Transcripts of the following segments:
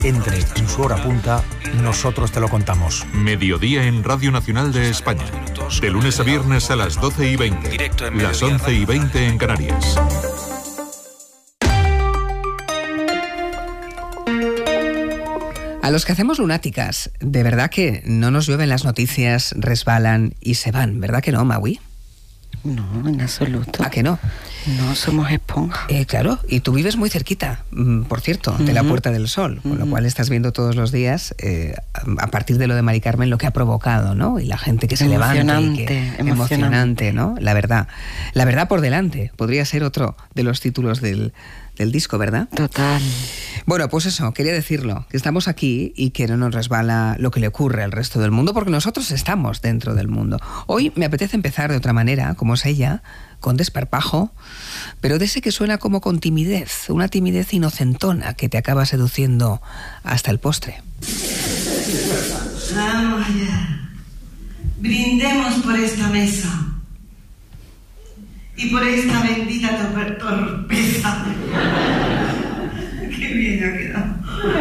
entre en su hora punta, nosotros te lo contamos. Mediodía en Radio Nacional de España. De lunes a viernes a las 12:20. Las 11:20 en Canarias. A los que hacemos lunáticas, de verdad que no nos llueven las noticias, resbalan y se van, ¿verdad que no, Maui? No, en absoluto. ¿A que no? No, somos esponjas. Claro, y tú vives muy cerquita, por cierto, de la Puerta del Sol, con lo cual estás viendo todos los días, a partir de lo de Mari Carmen, lo que ha provocado, ¿no? Y la gente que se levanta. Emocionante, ¿no? La verdad por delante, podría ser otro de los títulos del disco, ¿verdad? Total. Bueno, pues eso, quería decirlo, que estamos aquí y que no nos resbala lo que le ocurre al resto del mundo, porque nosotros estamos dentro del mundo. Hoy me apetece empezar de otra manera, como es ella, con desparpajo, pero de ese que suena como con timidez, una timidez inocentona que te acaba seduciendo hasta el postre. Vamos allá. Brindemos por esta mesa. Y por esta bendita torpeza. Qué bien ha quedado.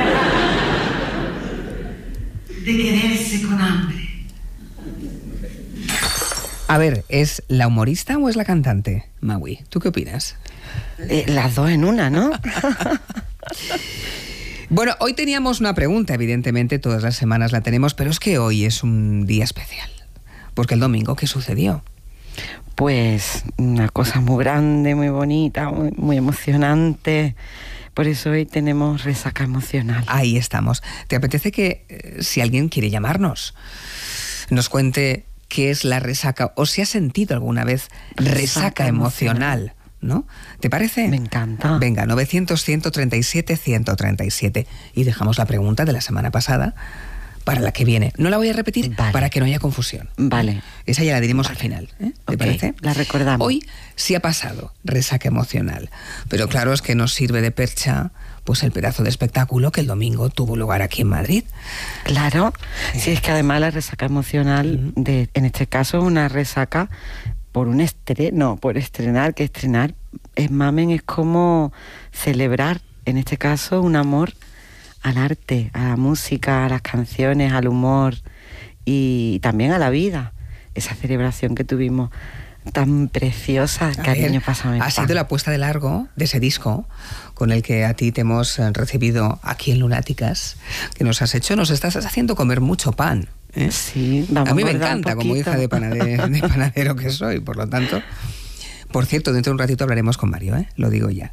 De quererse con hambre. A ver, ¿es la humorista o es la cantante, Maui? ¿Tú qué opinas? Las dos en una, ¿no? Bueno, hoy teníamos una pregunta, evidentemente, todas las semanas la tenemos, pero es que hoy es un día especial. Porque el domingo, ¿qué sucedió? Pues una cosa muy grande, muy bonita, muy emocionante. Por eso hoy tenemos resaca emocional. Ahí estamos. ¿Te apetece que, si alguien quiere llamarnos, nos cuente qué es la resaca o si ha sentido alguna vez resaca emocional, ¿no? ¿Te parece? Me encanta. Venga, 900-137-137. Y dejamos la pregunta de la semana pasada para la que viene. No la voy a repetir para que no haya confusión. Vale. Esa ya la diremos al final, ¿eh? ¿Te parece? La recordamos. Hoy sí ha pasado resaca emocional, pero claro, es que nos sirve de percha pues el pedazo de espectáculo que el domingo tuvo lugar aquí en Madrid. Claro. Sí, es que además la resaca emocional, en este caso es una resaca por un estreno, por estrenar, que estrenar es mamen, es como celebrar, en este caso, un amor al arte, a la música, a las canciones, al humor y también a la vida. Esa celebración que tuvimos tan preciosa, cariño, pásame. Ha sido la puesta de largo de ese disco con el que a ti te hemos recibido aquí en Lunáticas, que nos estás haciendo comer mucho pan, ¿eh? Sí, vamos a mí me encanta, como hija de panadero que soy, por lo tanto. Por cierto, dentro de un ratito hablaremos con Mario, ¿eh? Lo digo ya.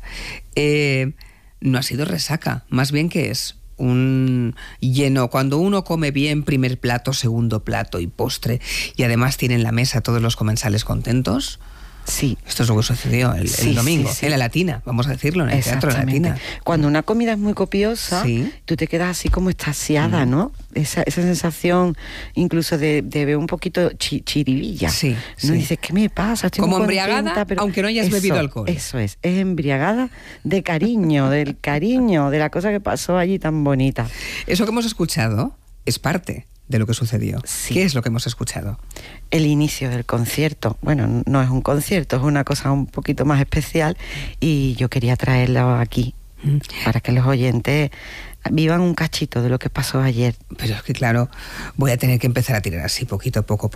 No ha sido resaca, más bien que es un lleno. Cuando uno come bien, primer plato, segundo plato y postre, y además tienen la mesa todos los comensales contentos. Sí. Esto es lo que sucedió el domingo, en la Latina, vamos a decirlo, en el Teatro de la Latina. Cuando una comida es muy copiosa, tú te quedas así como extasiada, ¿no? Esa sensación incluso de ver un poquito chiribilla. ¿No? Dices, ¿qué me pasa? Estoy como muy embriagada, contenta, pero aunque no hayas bebido alcohol. Eso es embriagada de cariño, del cariño, de la cosa que pasó allí tan bonita. Eso que hemos escuchado es parte de lo que sucedió. Sí. ¿Qué es lo que hemos escuchado? El inicio del concierto. Bueno, no es un concierto, es una cosa un poquito más especial y yo quería traerlo aquí para que los oyentes vivan un cachito de lo que pasó ayer. Pero es que claro, voy a tener que empezar a tirar así poquito a poco.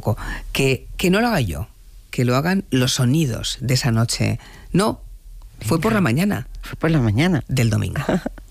Que no lo haga yo, que lo hagan los sonidos de esa noche. No, fue por la mañana. Fue por la mañana. Del domingo.